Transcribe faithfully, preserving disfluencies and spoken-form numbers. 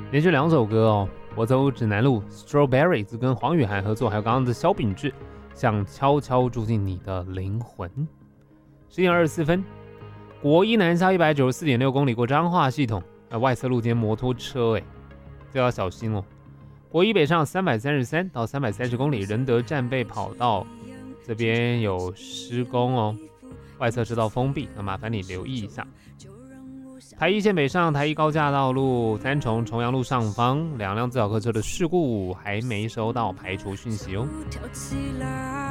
连续两首歌哦，我走指南路 Strawberries 跟黄雨涵合作，还有刚刚的萧秉治，想悄悄住进你的灵魂。十点二十四分，国一南下一百九十四点六公里过彰化系统，呃、外侧路肩摩托车，哎，这要小心哦。国一北上三百三十三到三百三十公里，仁德战备跑道这边有施工哦，外侧车道封闭，那麻烦你留意一下。台一线北上台一高架道路三重重阳路上方两辆自小客车的事故还没收到排除讯息哦。